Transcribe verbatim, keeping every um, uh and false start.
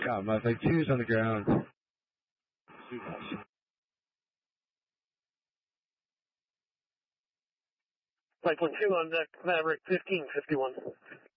Yeah, Mustang two's on the ground. Cyclone two on deck, Maverick fifteen fifty-one.